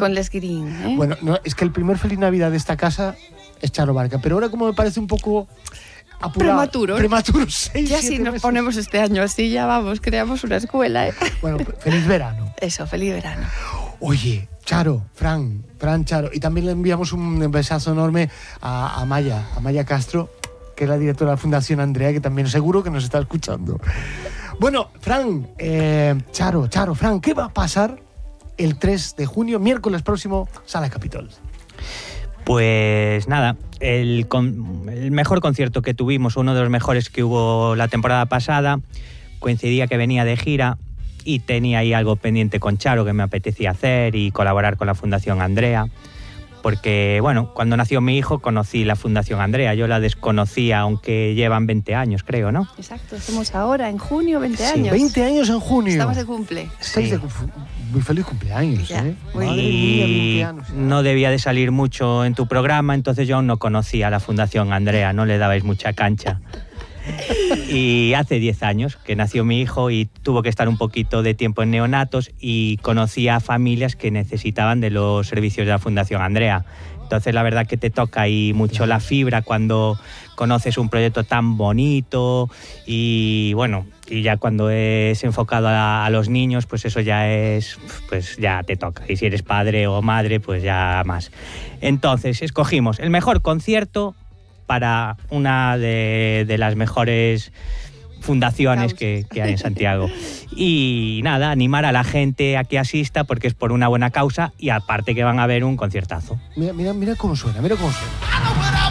Con Les Green, ¿eh? Bueno, no, es que el primer Feliz Navidad de esta casa es Charo Barca, pero ahora como me parece un poco apurado. Prematuro. Prematuro, 6, Ya si nos ponemos este año así, ya vamos, creamos una escuela, ¿eh? Bueno, feliz verano. Eso, feliz verano. Oye, Charo, Fran, Charo, y también le enviamos un besazo enorme a Maya Castro, que es la directora de la Fundación Andrea, que también seguro que nos está escuchando. Bueno, Fran, Charo, Fran, ¿qué va a pasar el 3 de junio, miércoles próximo, Sala Capitol? Pues nada, el mejor concierto que tuvimos, uno de los mejores que hubo la temporada pasada, coincidía que venía de gira y tenía ahí algo pendiente con Charo que me apetecía hacer y colaborar con la Fundación Andrea. Porque, bueno, cuando nació mi hijo conocí la Fundación Andrea, yo la desconocía, aunque llevan 20 años, creo, ¿no? Exacto, estamos ahora en junio, 20 años. 20 años en junio. Estamos de cumple. Estáis muy feliz cumpleaños, ya, ¿eh? muy Madre y mía, 20 años. no debía de salir mucho en tu programa, entonces yo aún no conocía a la Fundación Andrea, no le dabais mucha cancha. Y hace 10 años que nació mi hijo y tuvo que estar un poquito de tiempo en neonatos y conocí a familias que necesitaban de los servicios de la Fundación Andrea. Entonces la verdad que te toca ahí mucho la fibra cuando conoces un proyecto tan bonito y bueno, y ya cuando es enfocado a los niños, pues eso ya es, pues ya te toca. Y si eres padre o madre, pues ya más. Entonces escogimos el mejor concierto para una de las mejores fundaciones que hay en Santiago. Y nada, animar a la gente a que asista porque es por una buena causa y aparte que van a ver un conciertazo. Mira cómo suena,